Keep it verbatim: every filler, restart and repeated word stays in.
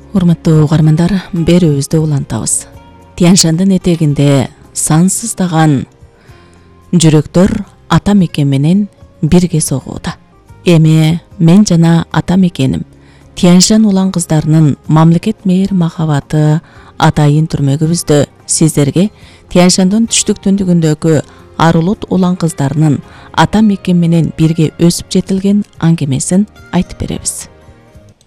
Урматтуу угармандар, берүүбүздү улантабыз. Тянь-Шандын этегинде сансыздаган жүрөктөр ата мекен менен бирге согууда. Эми мен жана ата мекеним Тянь-Шань улан кыздарынын мамлекет мээр махабаты атайын түрмөгүбүздө сиздерге Тянь-Шандын түштүк түндүгүндөгү Арулут улан кыздарынын ата мекен менен бирге өсүп жетилген аңгемесин айтып беребиз.